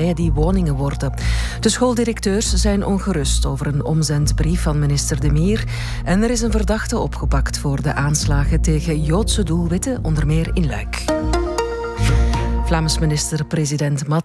partijen die woningen worden. De schooldirecteurs zijn ongerust over een omzendbrief van minister De Mier. En er is een verdachte opgepakt voor de aanslagen tegen Joodse doelwitten, onder meer in Luik. Vlaams minister-president